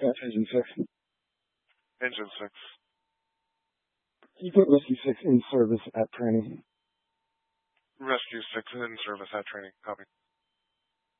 Engine 6. Engine 6. You put Rescue 6 in service at training. Rescue 6 in service at training. Copy.